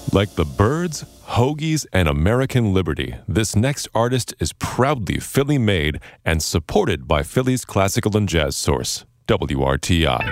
Like the Byrds, Hoagies, and American Liberty, this next artist is proudly Philly-made and supported by Philly's classical and jazz source, WRTI.